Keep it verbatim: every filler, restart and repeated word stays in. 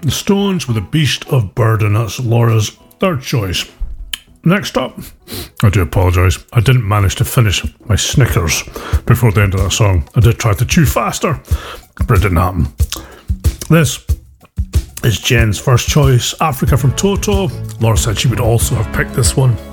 The Stones with a Beast of Burden. That's Laura's third choice. Next up, I do apologise, I didn't manage to finish my Snickers before the end of that song. I did try to chew faster, but it didn't happen. This is Jen's first choice, Africa from Toto. Laura said she would also have picked this one.